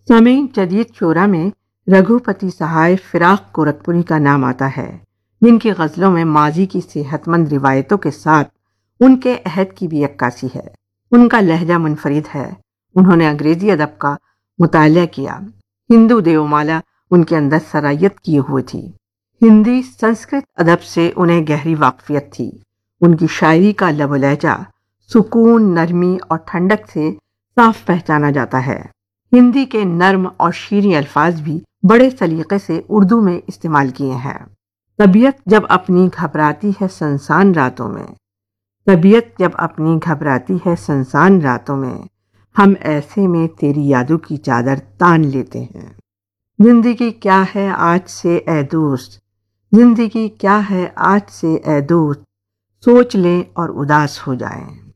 सामीन, जदीद शोरा में रघुपति सहाय फिराक गोरखपुरी का नाम आता है, जिनकी गज़लों में माजी की सेहतमंद रिवायतों के साथ उनके अहद की भी अक्कासी है। उनका लहजा मुनफरिद है। उन्होंने अंग्रेजी अदब का मुतालिया किया। हिंदू देवमाला उनके अंदर सरायत किए हुए थी। हिंदी संस्कृत अदब से उन्हें गहरी वाकफियत थी। उनकी शायरी का लब लहजा सुकून, नरमी और ठंडक से साफ पहचाना जाता है। हिंदी के नर्म और शीरीं अल्फाज भी बड़े सलीके से उर्दू में इस्तेमाल किए हैं। तबीयत जब अपनी घबराती है संसान रातों में, तबीयत जब अपनी घबराती है संसान रातों में, हम ऐसे में तेरी यादों की चादर तान लेते हैं। जिंदगी क्या है आज से ए दोस्त, जिंदगी क्या है आज से ए दोस्त, सोच लें और उदास हो जाएं।